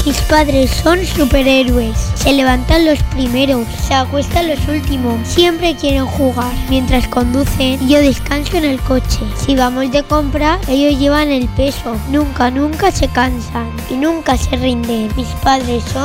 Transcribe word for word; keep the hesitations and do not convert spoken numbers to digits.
Mis padres son superhéroes. Se levantan los primeros, se acuestan los últimos. Siempre quieren jugar mientras conducen y yo descanso en el coche. Si vamos de compra, ellos llevan el peso. Nunca, nunca se cansan y nunca se rinden. Mis padres son